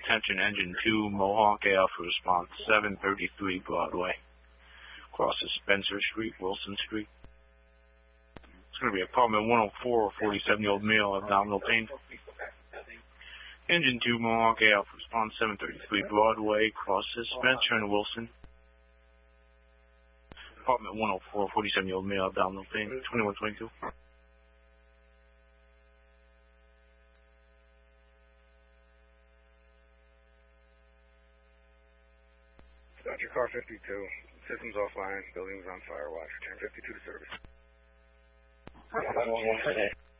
Attention, engine 2, Mohawk Alpha, response 733 Broadway. Crosses Spencer Street, Wilson Street. It's going to be apartment 104, 47-year-old male, abdominal pain. Engine 2, Mohawk Alpha, response 733 Broadway, crosses Spencer and Wilson. Apartment 104, 47-year-old male, abdominal pain, 2122. Dodger car 52, systems offline, building's on fire, watch, return 52 to service.